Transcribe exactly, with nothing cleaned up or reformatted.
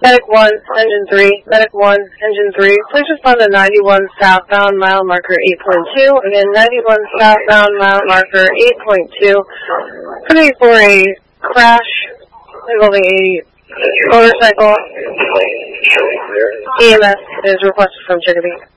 Medic one, engine three, Medic one, engine three, please respond to ninety-one southbound mile marker eight point two. Again, ninety-one southbound mile marker eight point two. Could be for a crash involving a motorcycle. E M S is requested from Chicopee.